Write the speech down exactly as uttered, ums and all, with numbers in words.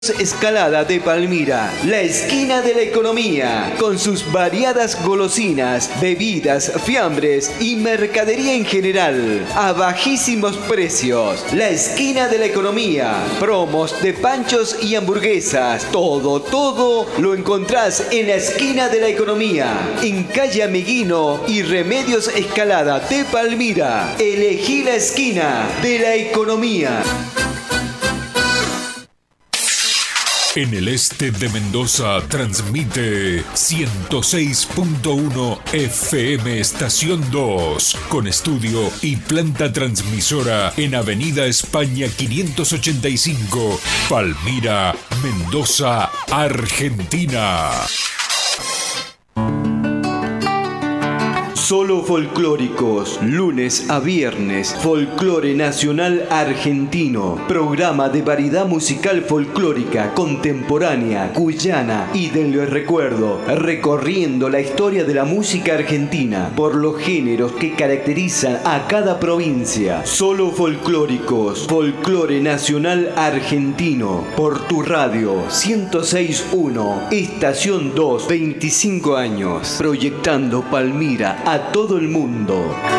Escalada de Palmira, la esquina de la economía, con sus variadas golosinas, bebidas, fiambres y mercadería en general, a bajísimos precios. La esquina de la economía, promos de panchos y hamburguesas, todo, todo lo encontrás en la esquina de la economía, en calle Ameguino y Remedios Escalada de Palmira. Elegí la esquina de la economía. En el este de Mendoza transmite ciento seis punto uno F M Estación dos, con estudio y planta transmisora en Avenida España quinientos ochenta y cinco, Palmira, Mendoza, Argentina. Solo folclóricos, lunes a viernes, folclore nacional argentino, programa de variedad musical folclórica, contemporánea, cuyana y del recuerdo, recorriendo la historia de la música argentina por los géneros que caracterizan a cada provincia. Solo folclóricos, folclore nacional argentino, por tu radio ciento seis punto uno, Estación dos, veinticinco años, proyectando Palmira a todo el mundo.